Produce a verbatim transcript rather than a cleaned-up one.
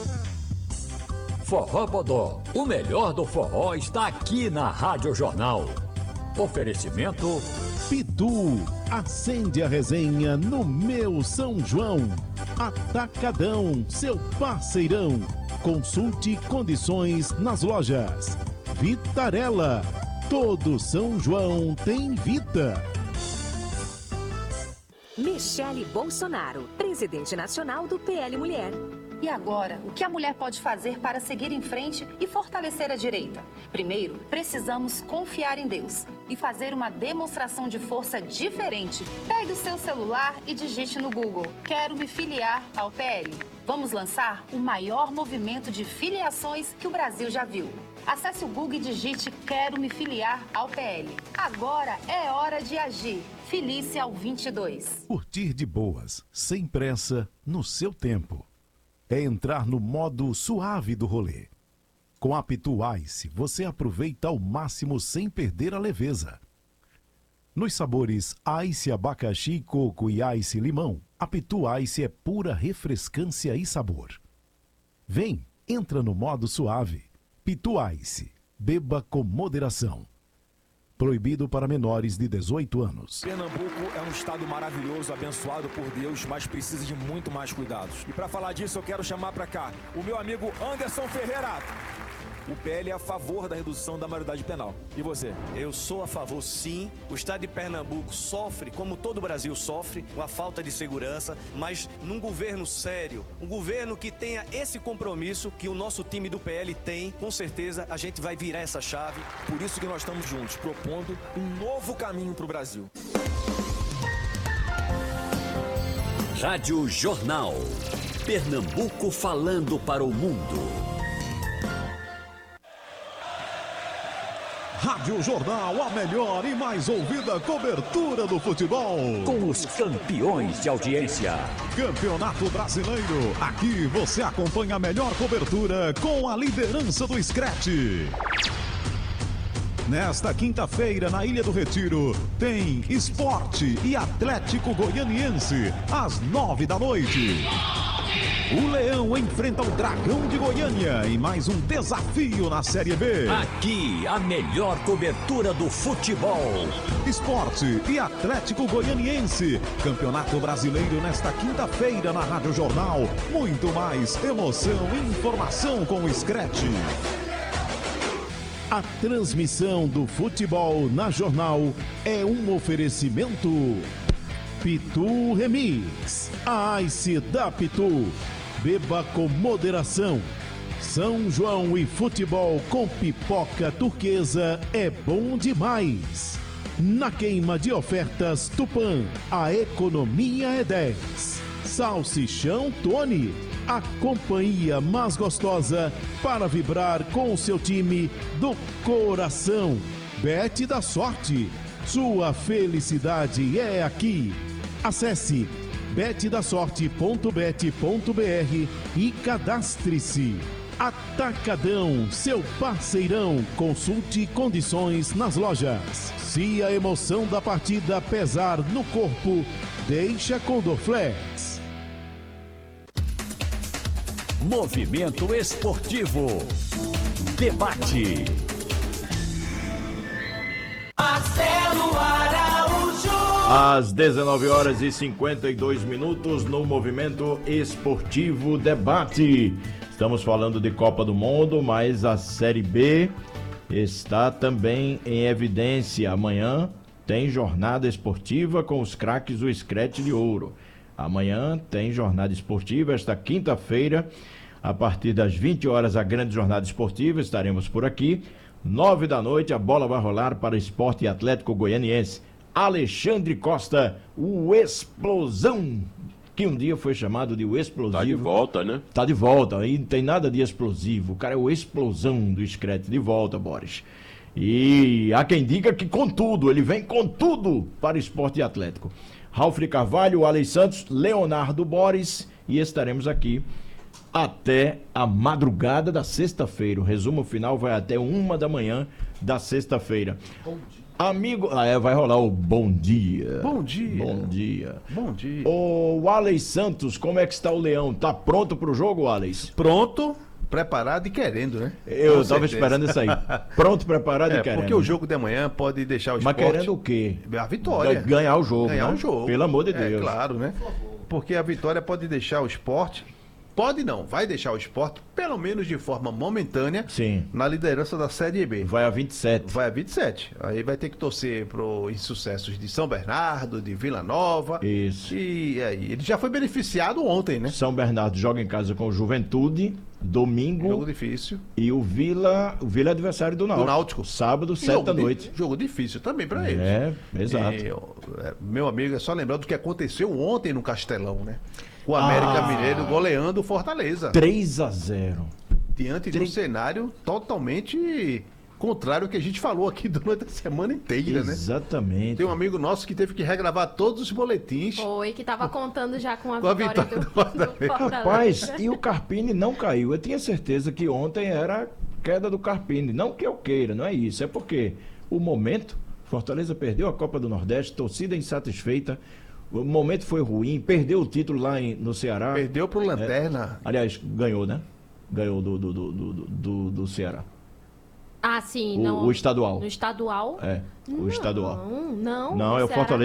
Forró Bodó, o melhor do forró está aqui na Rádio Jornal. Oferecimento Pitu, acende a resenha no meu São João. Atacadão, seu parceirão. Consulte condições nas lojas. Vitarella, todo São João tem Vita. Michele Bolsonaro, presidente nacional do P L Mulher. E agora, o que a mulher pode fazer para seguir em frente e fortalecer a direita? Primeiro, precisamos confiar em Deus e fazer uma demonstração de força diferente. Pegue o seu celular e digite no Google: quero me filiar ao P L. Vamos lançar o maior movimento de filiações que o Brasil já viu. Acesse o Google e digite: quero me filiar ao P L. Agora é hora de agir. Filie-se ao vinte e dois. Curtir de boas, sem pressa, no seu tempo. É entrar no modo suave do rolê. Com a Pitu Ice, você aproveita ao máximo sem perder a leveza. Nos sabores Ice abacaxi, coco e Ice limão, a Pitu Ice é pura refrescância e sabor. Vem, entra no modo suave. Pitu Ice, beba com moderação. Proibido para menores de dezoito anos. Pernambuco é um estado maravilhoso, abençoado por Deus, mas precisa de muito mais cuidados. E para falar disso, eu quero chamar para cá o meu amigo Anderson Ferreira. O P L é a favor da redução da maioridade penal. E você? Eu sou a favor, sim. O estado de Pernambuco sofre, como todo o Brasil sofre, com a falta de segurança, mas num governo sério, um governo que tenha esse compromisso que o nosso time do P L tem, com certeza a gente vai virar essa chave. Por isso que nós estamos juntos, propondo um novo caminho para o Brasil. Rádio Jornal. Pernambuco falando para o mundo. Rádio Jornal, a melhor e mais ouvida cobertura do futebol. Com os campeões de audiência. Campeonato Brasileiro. Aqui você acompanha a melhor cobertura com a liderança do Scratch. Nesta quinta-feira, na Ilha do Retiro, tem Esporte e Atlético Goianiense, às nove da noite. O Leão enfrenta o Dragão de Goiânia em mais um desafio na Série B. Aqui, a melhor cobertura do futebol. Esporte e Atlético Goianiense. Campeonato Brasileiro nesta quinta-feira na Rádio Jornal. Muito mais emoção e informação com o Scratch. A transmissão do futebol na Jornal é um oferecimento Pitu Remix. A Ice da Pitu. Beba com moderação. São João e futebol com pipoca turquesa é bom demais. Na queima de ofertas Tupã, a economia é dez. Salsichão Tony, a companhia mais gostosa para vibrar com o seu time do coração. Bet da Sorte, sua felicidade é aqui. Acesse bet da sorte ponto bet ponto br e cadastre-se. Atacadão, seu parceirão. Consulte condições nas lojas. Se a emoção da partida pesar no corpo, deixa com Dorflex. Movimento Esportivo. Debate. Marcelo Araújo. Às dezenove horas e cinquenta e dois minutos no Movimento Esportivo Debate. Estamos falando de Copa do Mundo, mas a Série B está também em evidência. Amanhã tem jornada esportiva com os craques do Scratch de Ouro. Amanhã tem jornada esportiva, esta quinta-feira, a partir das vinte horas, a grande jornada esportiva, estaremos por aqui. Nove da noite, a bola vai rolar para o Esporte Atlético Goianiense. Alexandre Costa, o Explosão, que um dia foi chamado de o Explosivo. Tá de volta, né? Tá de volta, aí não tem nada de explosivo. O cara é o Explosão do Scratch, de volta, Boris. E há quem diga que com tudo, ele vem com tudo para o Esporte Atlético. Ralf Carvalho, Alex Santos, Leonardo Boris, e estaremos aqui até a madrugada da sexta-feira. O resumo final vai até uma da manhã da sexta-feira. Amigo, ah, é, vai rolar o bom dia. Bom dia. Bom dia. Bom dia. O Alex Santos, como é que está o Leão? Tá pronto pro jogo, Alex? Pronto, preparado e querendo, né? Eu Com tava certeza. esperando isso aí. Pronto, preparado É, e querendo. porque o jogo de amanhã pode deixar o Mas esporte... querendo o quê? A vitória. Ganhar o jogo, Ganhar né? o jogo. Pelo amor de É, Deus. claro, né? Porque a vitória pode deixar o esporte... Pode não, vai deixar o esporte, pelo menos de forma momentânea, Sim. na liderança da Série B. Vai a vinte e sete. Vai a vinte e sete. Aí vai ter que torcer pro insucessos de São Bernardo, de Vila Nova. Isso. E aí, ele já foi beneficiado ontem, né? São Bernardo joga em casa com o Juventude, domingo. Jogo difícil. E o Vila, o Vila é adversário do Náutico. Do Náutico. Sábado, E sete jogo da di- noite. Jogo difícil também pra eles. É, exato. E, ó, é, meu amigo, é só lembrar do que aconteceu ontem no Castelão, né? O América Ah. Mineiro goleando o Fortaleza. três a zero. Diante de um cenário totalmente contrário ao que a gente falou aqui durante a semana inteira, né? Exatamente. Tem um amigo nosso que teve que regravar todos os boletins. Foi, que tava contando já com a, Com a vitória, vitória do, do Fortaleza. do Fortaleza. Rapaz, e o Carpini não caiu. Eu tinha certeza que ontem era a queda do Carpini. Não que eu queira, não é isso. É porque o momento, Fortaleza perdeu a Copa do Nordeste, torcida insatisfeita. O momento foi ruim, perdeu o título lá em- no Ceará. Perdeu pro Lanterna. Aliás, ganhou, né? Ganhou do, do, do, do, do, do Ceará. Ah, sim. O- não, o estadual. No estadual? É, o estadual. Não, não. Não, é o Ceará- Fortaleza.